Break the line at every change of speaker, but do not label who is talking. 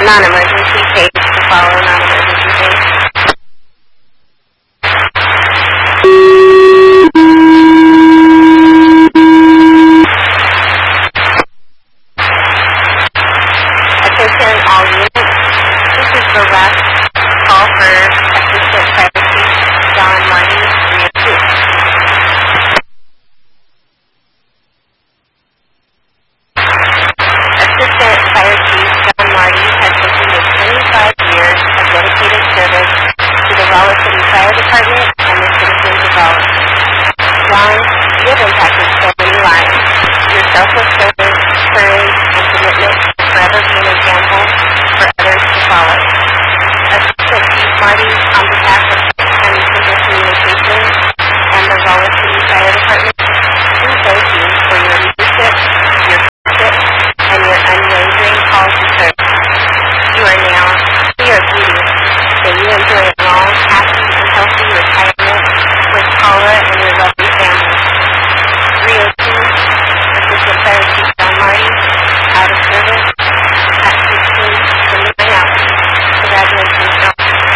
non-emergency page to follow non-emergency page. Attention all units. This is the last call for